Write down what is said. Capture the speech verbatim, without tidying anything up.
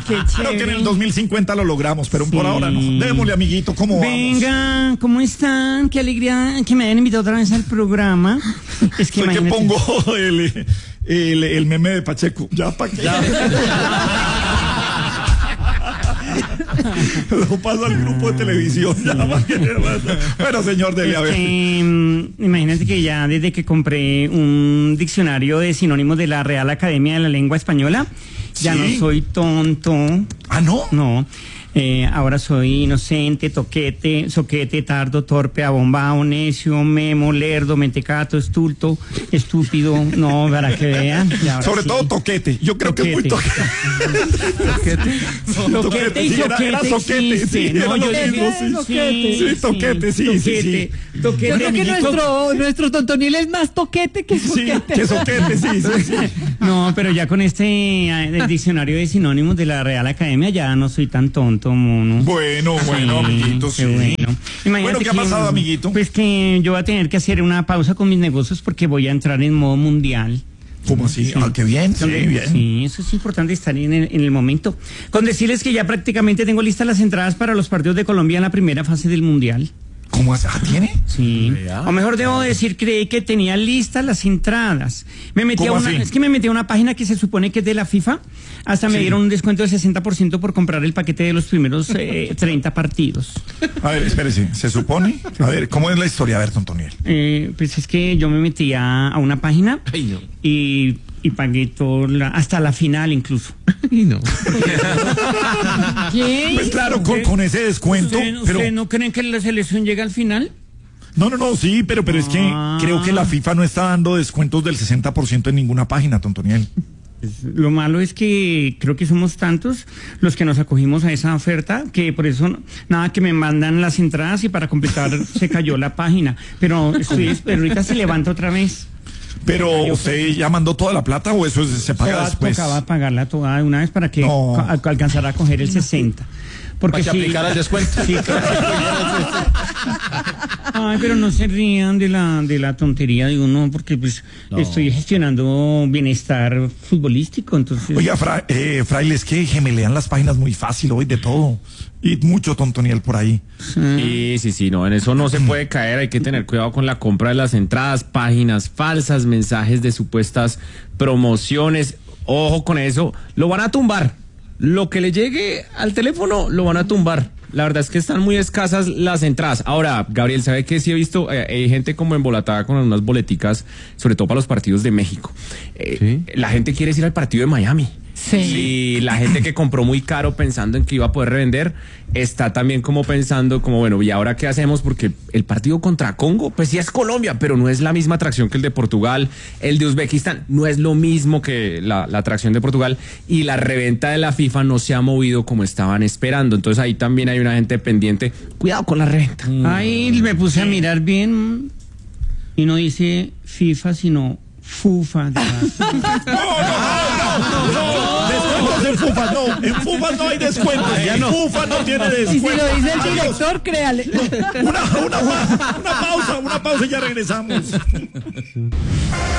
qué chévere. Creo que en el dos mil cincuenta lo logramos, pero Sí. por ahora no. Démosle, amiguito, ¿cómo Venga, vamos? ¿cómo están? Qué alegría que me hayan invitado otra vez al programa. Es que Soy que imagínate- pongo el, el, el meme de Pacheco. Ya, ¿para qué? Lo paso al grupo de televisión. Ya, ¿pa' qué? Bueno, señor, dele a Es ver. que, mm, imagínate que ya desde que compré un diccionario de sinónimos de la Real Academia de la Lengua Española, ya ¿Sí? no soy tonto. Ah, ¿no? No, eh, ahora soy inocente, toquete, soquete, tardo, torpe, abombado, necio, memo, lerdo, mentecato, estulto, estúpido. No, para que vean. Y ahora Sobre sí. todo toquete. Yo creo que es muy Toquete. toquete. Toquete y sí, era- era soquete soquete, existe. sí, No, era yo lo diría mismo, sí. sí, Sí, toquete, sí, sí, sí. Toquete, Yo toquete, creo que amiguito. nuestro, nuestro Tontoniel es más toquete que Sí, soquete. que soquete, sí, sí, sí. No, pero ya con este eh, del diccionario de sinónimos de la Real Academia ya no soy tan tonto, mono. Bueno, bueno, Sí, amiguito, qué sí. bueno. Imagínate Bueno, ¿qué ha que, pasado, amiguito? Pues que yo voy a tener que hacer una pausa con mis negocios porque voy a entrar en modo mundial. ¿Cómo así? Ah, qué bien, sí, bien. Sí, eso es importante estar en el, en el momento. Con decirles que ya prácticamente tengo listas las entradas para los partidos de Colombia en la primera fase del mundial. ¿Cómo hace? ¿Ah, tiene? Sí. O mejor debo decir, creí que tenía listas las entradas. Me metí a ¿Cómo una, así? es que me metí a una página que se supone que es de la FIFA. Hasta me Sí. dieron un descuento del sesenta por ciento por comprar el paquete de los primeros eh, treinta partidos. A ver, espérese, ¿se supone? A ver, ¿cómo es la historia? A ver, Tontoniel. Eh, pues es que yo me metí a, a una página y, y pagué todo la- hasta la final incluso. ¿Qué? Pues claro, con, con ese descuento, ¿Ustedes pero... ustedes no creen que la selección llega al final? No, no, no, sí, pero, pero es que Ah. creo que la FIFA no está dando descuentos del sesenta por ciento en ninguna página, Tontoniel. Pues, lo malo es que creo que somos tantos los que nos acogimos a esa oferta que por eso no- nada que me mandan las entradas y para completar se cayó la página. Pero, estoy, pero ahorita se levanta otra vez. Pero, ¿usted ya mandó toda la plata o eso es- se paga Tocaba- después? Tocaba pagarla toda de una vez para que No. ca- alcanzara a coger el sesenta. Porque Para que sí- aplicara el descuento. Sí, claro. Ay, pero no se rían de la, de la tontería de uno, porque pues estoy gestionando bienestar futbolístico, entonces... Oiga, fra, eh, fraile, es que gemelean las páginas muy fácil hoy de todo. Y mucho Tontoniel por ahí. Sí, sí, sí, no, en eso no se puede caer, hay que tener cuidado con la compra de las entradas, páginas falsas, mensajes de supuestas promociones, ojo con eso, lo van a tumbar, lo que le llegue al teléfono lo van a tumbar. La verdad es que están muy escasas las entradas. Ahora, Gabriel, ¿sabe qué? Sí he visto, eh, hay gente como embolatada con unas boleticas, sobre todo para los partidos de México. Eh, La gente quiere ir al partido de Miami. Sí. Y la gente que compró muy caro pensando en que iba a poder revender, está también como pensando como, bueno, ¿y ahora qué hacemos? Porque el partido contra Congo, pues sí es Colombia, pero no es la misma atracción que el de Portugal. El de Uzbekistán no es lo mismo que la, la atracción de Portugal. Y la reventa de la FIFA no se ha movido como estaban esperando. Entonces ahí también hay una gente pendiente. Cuidado con la reventa. Ahí me puse a mirar bien y no dice FIFA, sino FUFA. No, descuentos en FUFA, no. En FUFA no hay descuentos. En FUFA no tiene Y si descuentos. lo dice el director, créale. Una, una, una pausa, una pausa y ya regresamos.